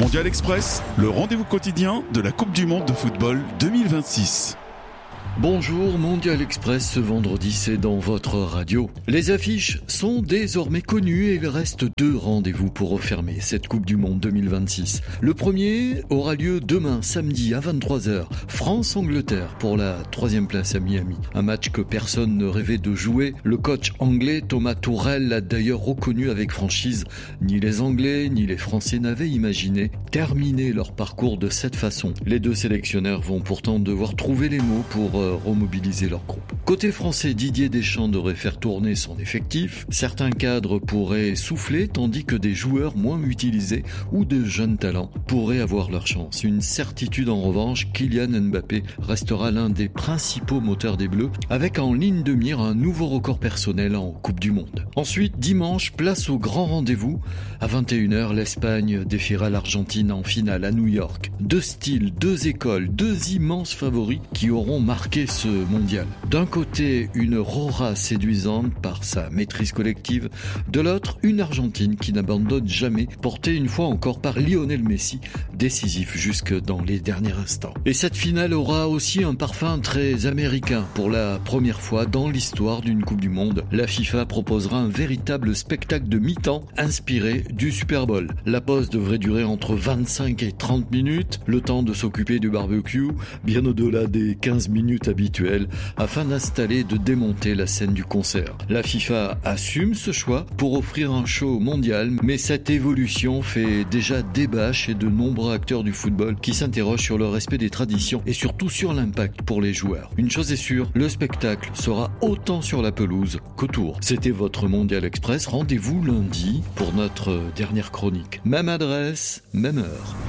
Mondial Express, le rendez-vous quotidien de la Coupe du Monde de football 2026. Bonjour Mondial Express, ce vendredi c'est dans votre radio. Les affiches sont désormais connues et il reste 2 rendez-vous pour refermer cette Coupe du Monde 2026. Le premier aura lieu demain samedi à 23h, France-Angleterre pour la 3e place à Miami. Un match que personne ne rêvait de jouer. Le coach anglais Thomas Tuchel l'a d'ailleurs reconnu avec franchise. Ni les Anglais ni les Français n'avaient imaginé terminer leur parcours de cette façon. Les 2 sélectionneurs vont pourtant devoir trouver les mots pour remobiliser leur groupe. Côté français, Didier Deschamps devrait faire tourner son effectif. Certains cadres pourraient souffler tandis que des joueurs moins utilisés ou de jeunes talents pourraient avoir leur chance. Une certitude en revanche, Kylian Mbappé restera l'un des principaux moteurs des Bleus avec en ligne de mire un nouveau record personnel en Coupe du Monde. Ensuite, dimanche, place au grand rendez-vous. À 21h, l'Espagne défiera l'Argentine en finale à New York. 2 styles, 2 écoles, 2 immenses favoris qui auront marqué ce mondial. D'un côté, une Rora séduisante par sa maîtrise collective, de l'autre, une Argentine qui n'abandonne jamais, portée une fois encore par Lionel Messi, décisif jusque dans les derniers instants. Et cette finale aura aussi un parfum très américain. Pour la première fois dans l'histoire d'une Coupe du Monde, la FIFA proposera un véritable spectacle de mi-temps inspiré du Super Bowl. La pause devrait durer entre 25 et 30 minutes, le temps de s'occuper du barbecue, bien au-delà des 15 minutes habituel afin d'installer et de démonter la scène du concert. La FIFA assume ce choix pour offrir un show mondial, mais cette évolution fait déjà débat chez de nombreux acteurs du football qui s'interrogent sur le respect des traditions et surtout sur l'impact pour les joueurs. Une chose est sûre, le spectacle sera autant sur la pelouse qu'autour. C'était votre Mondial Express. Rendez-vous lundi pour notre dernière chronique. Même adresse, même heure.